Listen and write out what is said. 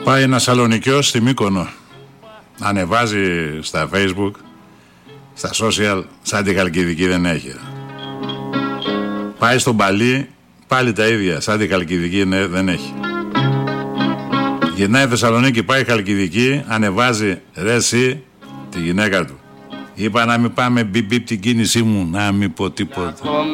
Πάει ένα Σαλονικιός στη Μύκονο, ανεβάζει στα Facebook, στα social, σαν τη Χαλκιδική δεν έχει. Πάει στον Παλί, πάλι τα ίδια, σαν τη Χαλκιδική δεν έχει. Γυρνάει Θεσσαλονίκη, πάει Χαλκιδική, ανεβάζει ρε εσύ τη γυναίκα του. Είπα να μην πάμε μπιπ την κίνησή μου, να μην πω τίποτα.